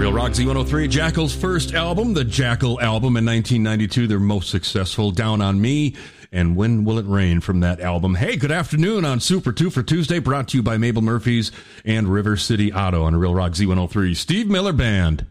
Real Rock Z103, Jackal's first album, the Jackal album in 1992, their most successful, Down on Me, and When Will It Rain from that album. Hey, good afternoon on Super 2 for Tuesday, brought to you by Mabel Murphy's and River City Auto on Real Rock Z103. Steve Miller Band.